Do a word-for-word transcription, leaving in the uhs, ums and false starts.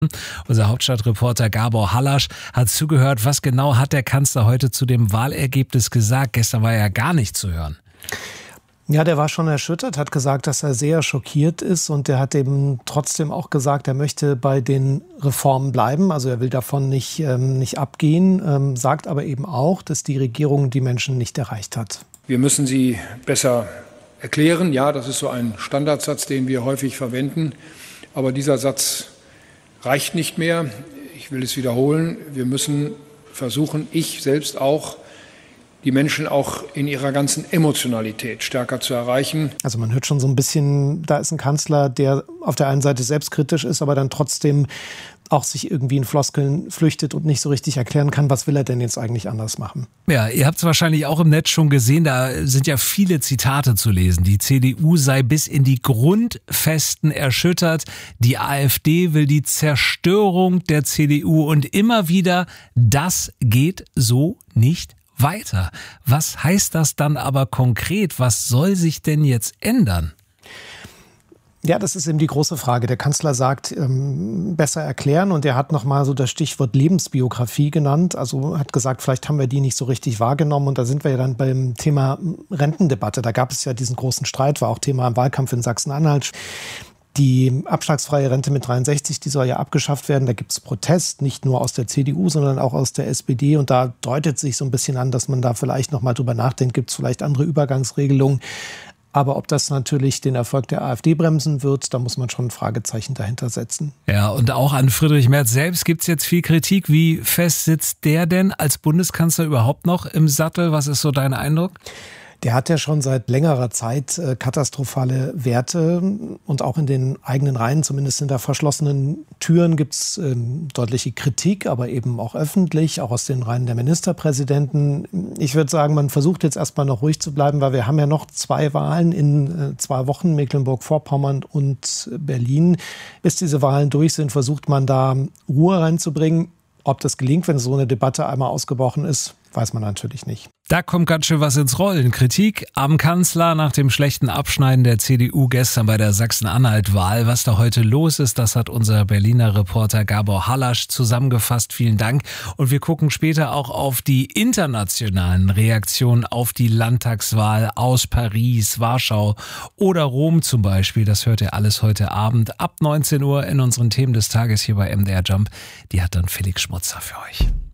Unser Hauptstadtreporter Gabor Hallasch hat zugehört. Was genau hat der Kanzler heute zu dem Wahlergebnis gesagt? Gestern war ja gar nicht zu hören. Ja, der war schon erschüttert, hat gesagt, dass er sehr schockiert ist und der hat eben trotzdem auch gesagt, er möchte bei den Reformen bleiben. Also er will davon nicht, ähm, nicht abgehen, ähm, sagt aber eben auch, dass die Regierung die Menschen nicht erreicht hat. Wir müssen sie besser erklären. Ja, das ist so ein Standardsatz, den wir häufig verwenden. Aber dieser Satz reicht nicht mehr. Ich will es wiederholen. Wir müssen versuchen, ich selbst auch, die Menschen auch in ihrer ganzen Emotionalität stärker zu erreichen. Also man hört schon so ein bisschen, da ist ein Kanzler, der auf der einen Seite selbstkritisch ist, aber dann trotzdem auch sich irgendwie in Floskeln flüchtet und nicht so richtig erklären kann, was will er denn jetzt eigentlich anders machen. Ja, ihr habt es wahrscheinlich auch im Netz schon gesehen, da sind ja viele Zitate zu lesen. Die C D U sei bis in die Grundfesten erschüttert, die AfD will die Zerstörung der C D U und immer wieder, das geht so nicht weiter. Was heißt das dann aber konkret? Was soll sich denn jetzt ändern? Ja, das ist eben die große Frage. Der Kanzler sagt, ähm, besser erklären und er hat nochmal so das Stichwort Lebensbiografie genannt. Also hat gesagt, vielleicht haben wir die nicht so richtig wahrgenommen und da sind wir ja dann beim Thema Rentendebatte. Da gab es ja diesen großen Streit, war auch Thema im Wahlkampf in Sachsen-Anhalt. Die abschlagsfreie Rente mit dreiundsechzig, die soll ja abgeschafft werden. Da gibt es Protest, nicht nur aus der C D U, sondern auch aus der S P D. Und da deutet sich so ein bisschen an, dass man da vielleicht noch mal drüber nachdenkt, gibt es vielleicht andere Übergangsregelungen. Aber ob das natürlich den Erfolg der AfD bremsen wird, da muss man schon ein Fragezeichen dahinter setzen. Ja, und auch an Friedrich Merz selbst gibt es jetzt viel Kritik. Wie fest sitzt der denn als Bundeskanzler überhaupt noch im Sattel? Was ist so dein Eindruck? Der hat ja schon seit längerer Zeit äh, katastrophale Werte und auch in den eigenen Reihen, zumindest hinter verschlossenen Türen, gibt es ähm, deutliche Kritik, aber eben auch öffentlich, auch aus den Reihen der Ministerpräsidenten. Ich würde sagen, man versucht jetzt erstmal noch ruhig zu bleiben, weil wir haben ja noch zwei Wahlen in äh, zwei Wochen, Mecklenburg-Vorpommern und Berlin. Bis diese Wahlen durch sind, versucht man da Ruhe reinzubringen. Ob das gelingt, wenn so eine Debatte einmal ausgebrochen ist, weiß man natürlich nicht. Da kommt ganz schön was ins Rollen. Kritik am Kanzler nach dem schlechten Abschneiden der C D U gestern bei der Sachsen-Anhalt-Wahl. Was da heute los ist, das hat unser Berliner Reporter Gabor Hallasch zusammengefasst. Vielen Dank. Und wir gucken später auch auf die internationalen Reaktionen auf die Landtagswahl aus Paris, Warschau oder Rom zum Beispiel. Das hört ihr alles heute Abend ab neunzehn Uhr in unseren Themen des Tages hier bei M D R Jump. Die hat dann Felix Schmutzer für euch.